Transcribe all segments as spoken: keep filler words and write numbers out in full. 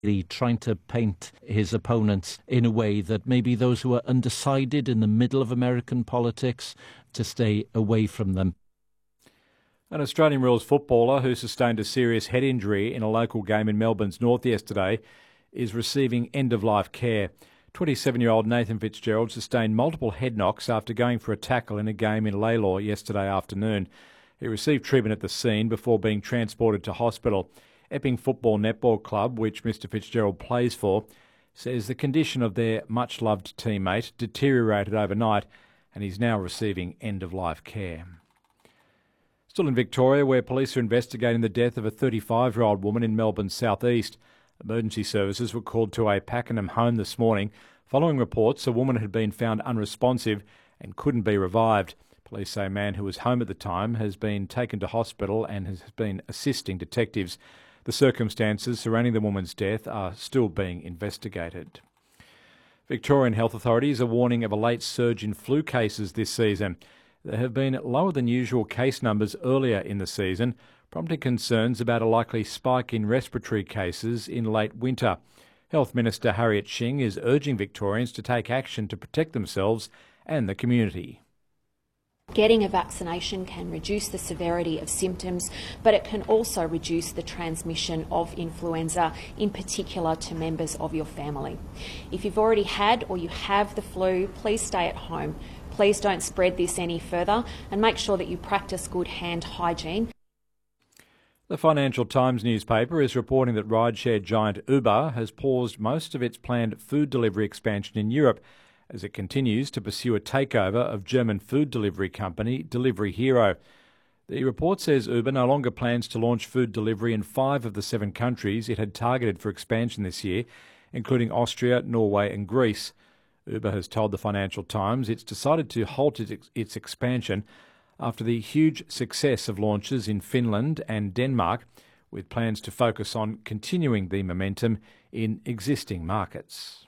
trying to paint his opponents in a way that maybe those who are undecided in the middle of American politics to stay away from them. An Australian rules footballer who sustained a serious head injury in a local game in Melbourne's north yesterday is receiving end-of-life care. twenty-seven-year-old Nathan Fitzgerald sustained multiple head knocks after going for a tackle in a game in Lalor yesterday afternoon. He received treatment at the scene before being transported to hospital. Epping Football Netball Club, which Mister Fitzgerald plays for, says the condition of their much-loved teammate deteriorated overnight and he's now receiving end-of-life care. Still in Victoria, where police are investigating the death of a thirty-five-year-old woman in Melbourne's southeast. Emergency services were called to a Pakenham home this morning. Following reports, a woman had been found unresponsive and couldn't be revived. Police say a man who was home at the time has been taken to hospital and has been assisting detectives. The circumstances surrounding the woman's death are still being investigated. Victorian health authorities are warning of a late surge in flu cases this season. There have been lower than usual case numbers earlier in the season, prompting concerns about a likely spike in respiratory cases in late winter. Health Minister Harriet Shing is urging Victorians to take action to protect themselves and the community. Getting a vaccination can reduce the severity of symptoms, but it can also reduce the transmission of influenza, in particular to members of your family. If you've already had or you have the flu, please stay at home. Please don't spread this any further and make sure that you practice good hand hygiene. The Financial Times newspaper is reporting that rideshare giant Uber has paused most of its planned food delivery expansion in Europe as it continues to pursue a takeover of German food delivery company Delivery Hero. The report says Uber no longer plans to launch food delivery in five of the seven countries it had targeted for expansion this year, including Austria, Norway and Greece. Uber has told the Financial Times it's decided to halt its expansion after the huge success of launches in Finland and Denmark, with plans to focus on continuing the momentum in existing markets.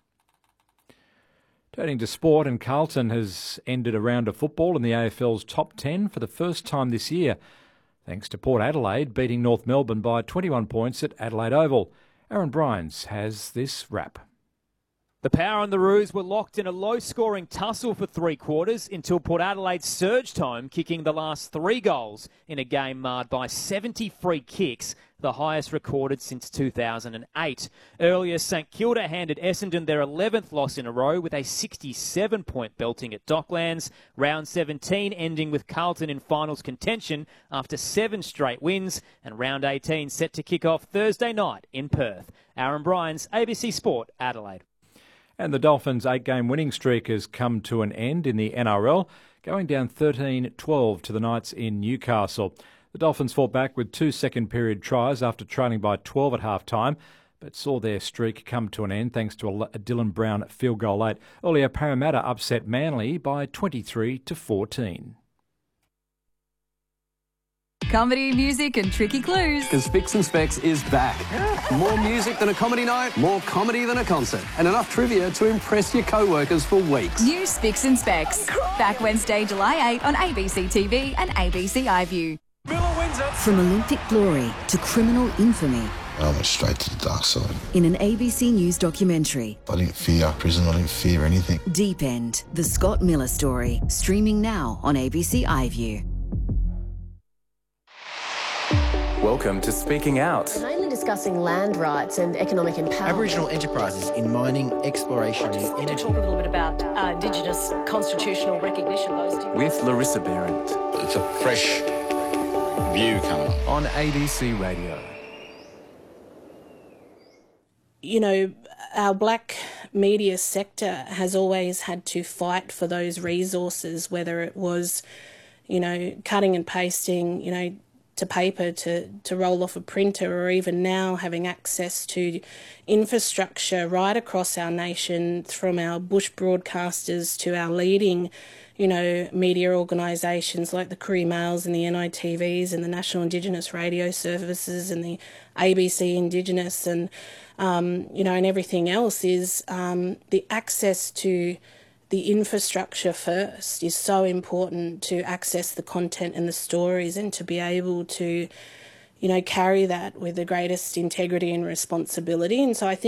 Turning to sport, and Carlton has ended a round of football in the A F L's top ten for the first time this year, thanks to Port Adelaide beating North Melbourne by twenty-one points at Adelaide Oval. Aaron Bryans has this wrap. The Power and the Roos were locked in a low-scoring tussle for three quarters until Port Adelaide surged home, kicking the last three goals in a game marred by seventy free kicks, the highest recorded since two thousand eight. Earlier, St Kilda handed Essendon their eleventh loss in a row with a sixty-seven point belting at Docklands. Round seventeen ending with Carlton in finals contention after seven straight wins, and round eighteen set to kick off Thursday night in Perth. Aaron Bryans, A B C Sport, Adelaide. And the Dolphins' eight-game winning streak has come to an end in the N R L, going down thirteen twelve to the Knights in Newcastle. The Dolphins fought back with two second-period tries after trailing by twelve at half-time, but saw their streak come to an end thanks to a Dylan Brown field goal late. Earlier, Parramatta upset Manly by twenty-three to fourteen. Comedy, music and tricky clues. Because Spicks and Specs is back. More music than a comedy night, more comedy than a concert, and enough trivia to impress your co-workers for weeks. New Spicks and Specs. Back Wednesday, July eighth on A B C T V and A B C iView. Miller wins it. From Olympic glory to criminal infamy. I went straight to the dark side. In an A B C News documentary. I didn't fear prison, I didn't fear anything. Deep End, the Scott Miller story. Streaming now on A B C iView. Welcome to Speaking Out. Mainly discussing land rights and economic empowerment. Aboriginal enterprises in mining, exploration and energy. To talk a little bit about uh, Indigenous constitutional recognition. Those two. With Larissa Behrendt. It's a fresh view coming on A B C Radio. You know, our black media sector has always had to fight for those resources, whether it was, you know, cutting and pasting, you know, to paper to, to roll off a printer, or even now having access to infrastructure right across our nation, from our bush broadcasters to our leading, you know, media organisations like the Courier Mails and the N I T Vs and the National Indigenous Radio Services and the A B C Indigenous and, um, you know, and everything else is um, the access to the infrastructure first is so important to access the content and the stories and to be able to, you know, carry that with the greatest integrity and responsibility. And so I think